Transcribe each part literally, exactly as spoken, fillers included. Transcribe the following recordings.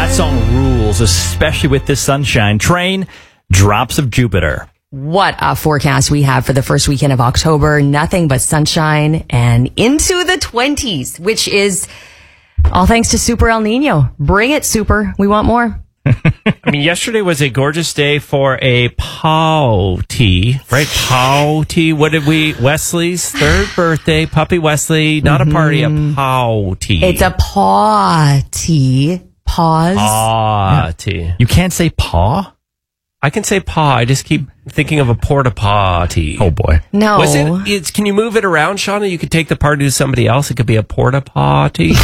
That song rules, especially with this sunshine. Train, Drops of Jupiter. What a forecast we have for the first weekend of October. Nothing but sunshine and into the twenties, which is all thanks to Super El Nino. Bring it, Super. We want more. I mean, yesterday was a gorgeous day for a party, right? Party. What did we? Wesley's third birthday, Puppy Wesley. Not a party, a party. It's a party. Pause. Party. Yeah. You can't say paw? I can say paw. I just keep thinking of a porta potty. Oh boy. No. Was it? It's. Can you move it around, Shauna? You could take the party to somebody else. It could be a porta potty.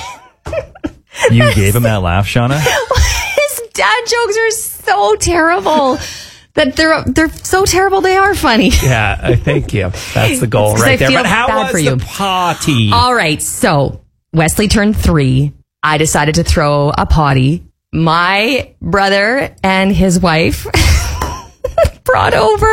You gave him that laugh, Shauna? His dad jokes are so terrible that they're they're so terrible they are funny. Yeah, I thank you. That's the goal Because right I there. feel But how bad was for the you. party? All right, so Wesley turned three. I decided to throw a potty. My brother and his wife brought over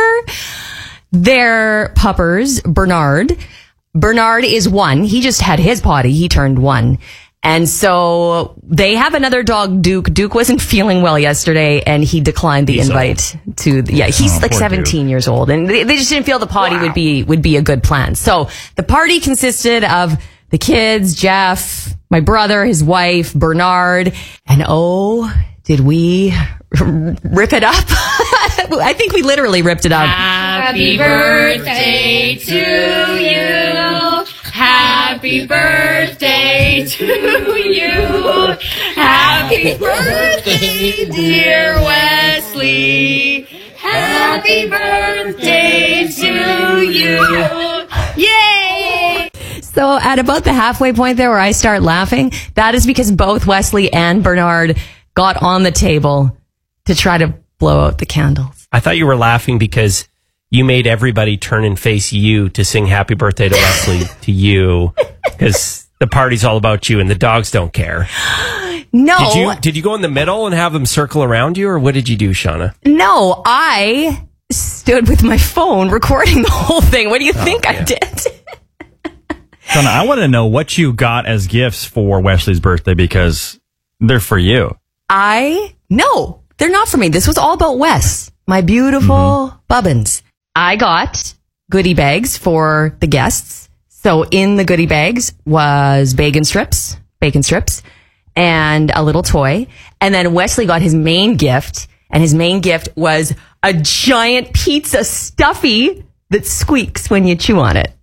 their puppers, Bernard. Bernard is one. He just had his potty. He turned one. And so they have another dog, Duke. Duke wasn't feeling well yesterday, and he declined the He's invite to. The, yeah, he's Oh, like poor seventeen Duke. years old, and they, they just didn't feel the potty Wow. would be would be a good plan. So the party consisted of the kids, Jeff, my brother, his wife, Bernard, and oh, did we rip it up? I think we literally ripped it up. Happy birthday to you. Happy birthday to you. Happy birthday, dear Wesley. Happy birthday to you. Yay! So at about the halfway point there where I start laughing, that is because both Wesley and Bernard got on the table to try to blow out the candles. I thought you were laughing because you made everybody turn and face you to sing happy birthday to Wesley to you, because the party's all about you and the dogs don't care. No, Did you did you go in the middle and have them circle around you, or what did you do, Shauna? no, I stood with my phone recording the whole thing. What do you think I yeah. did? Shauna, I want to know what you got as gifts for Wesley's birthday, because they're for you. I, no, they're not for me. This was all about Wes, my beautiful Mm-hmm. Bubbins. I got goodie bags for the guests. So in the goodie bags was bacon strips, bacon strips, and a little toy. And then Wesley got his main gift, and his main gift was a giant pizza stuffy that squeaks when you chew on it.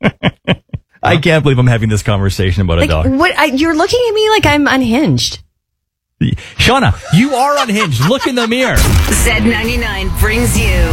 I can't believe I'm having this conversation about a Like, dog. what? I, you're looking at me like I'm unhinged. Shauna, you are unhinged. Look in the mirror. Z ninety-nine brings you